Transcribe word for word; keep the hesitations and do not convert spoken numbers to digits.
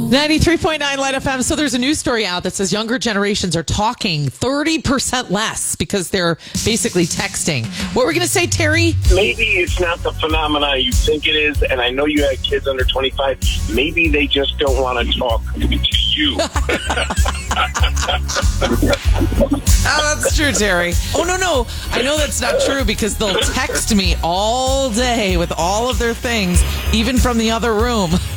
ninety-three point nine Light F M. So there's a news story out that says younger generations are talking thirty percent less because they're basically texting. What were we going to say, Terry? Maybe it's not the phenomena you think it is, and I know you had kids under twenty-five. Maybe they just don't want to talk to you. Oh, that's true, Terry. Oh, no, no. I know that's not true because they'll text me all day with all of their things, even from the other room.